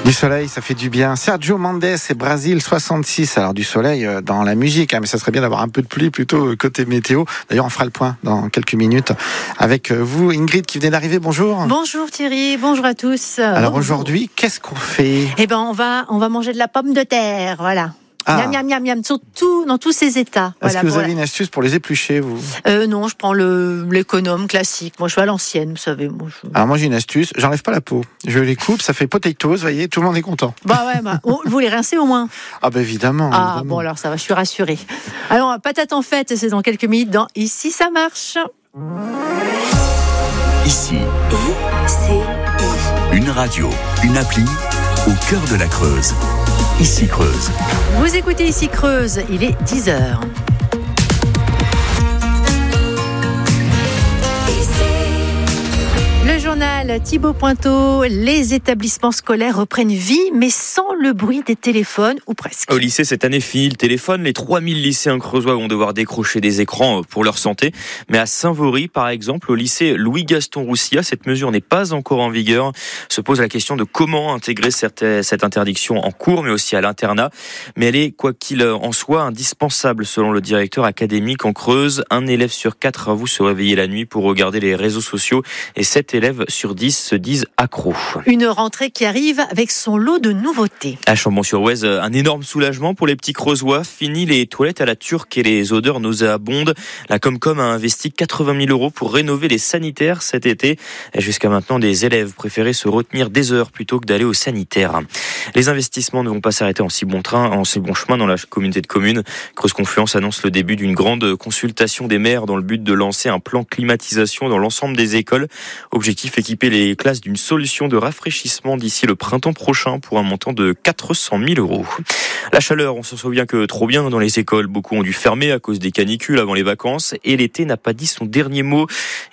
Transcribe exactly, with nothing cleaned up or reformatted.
Du soleil, ça fait du bien. Sergio Mendes et Brasil soixante-six. Alors du soleil dans la musique, hein, mais ça serait bien d'avoir un peu de pluie plutôt côté météo. D'ailleurs, on fera le point dans quelques minutes avec vous, Ingrid, qui venait d'arriver. Bonjour. Bonjour Thierry, bonjour à tous. Alors bonjour. Aujourd'hui, qu'est-ce qu'on fait ? Eh ben, on va, on va manger de la pomme de terre, voilà. Ah. Miam, miam, miam, miam, surtout dans tous ces états. Est-ce Voilà, que vous pour avez la- une astuce pour les éplucher, vous ? Euh, non, je prends le, l'économe classique. Moi, je suis à l'ancienne, vous savez. Moi, je... Alors moi j'ai une astuce, j'enlève pas la peau. Je les coupe, ça fait potatoes, vous voyez, tout le monde est content. Bah ouais, bah, oh, vous les rincez au moins. Ah bah évidemment. Ah évidemment. bon, alors ça va, je suis rassurée. Alors, patate en fête, c'est dans quelques minutes dans Ici ça marche. Ici, I C I. une radio, une appli au cœur de la Creuse. Ici Creuse. Vous écoutez Ici Creuse, il est dix heures. Le journal Thibaut Pointeau, les établissements scolaires reprennent vie, mais sans le bruit des téléphones, ou presque. Au lycée, cette année, fini le téléphone. Les trois mille lycéens creusois vont devoir décrocher des écrans pour leur santé. Mais à Saint-Vaury, par exemple, au lycée Louis-Gaston Roussilla, cette mesure n'est pas encore en vigueur. Se pose la question de comment intégrer cette, cette interdiction en cours, mais aussi à l'internat. Mais elle est, quoi qu'il en soit, indispensable, selon le directeur académique en Creuse. Un élève sur quatre avoue se réveiller la nuit pour regarder les réseaux sociaux et sept élèves sur dix se disent accros. Une rentrée qui arrive avec son lot de nouveautés. À Chambon-sur-Oise, un énorme soulagement pour les petits Creusois. Fini les toilettes à la turque et les odeurs nauséabondes. La Comcom a investi quatre-vingt mille euros pour rénover les sanitaires cet été. Et jusqu'à maintenant, des élèves préféraient se retenir des heures plutôt que d'aller au sanitaire. Les investissements ne vont pas s'arrêter en si bon train, en si bon chemin dans la communauté de communes. Creuse Confluence annonce le début d'une grande consultation des maires dans le but de lancer un plan climatisation dans l'ensemble des écoles. Objectif, équiper les classes d'une solution de rafraîchissement d'ici le printemps prochain pour un montant de quatre cent mille euros. La chaleur, on se souvient que trop bien dans les écoles. Beaucoup ont dû fermer à cause des canicules avant les vacances et l'été n'a pas dit son dernier mot.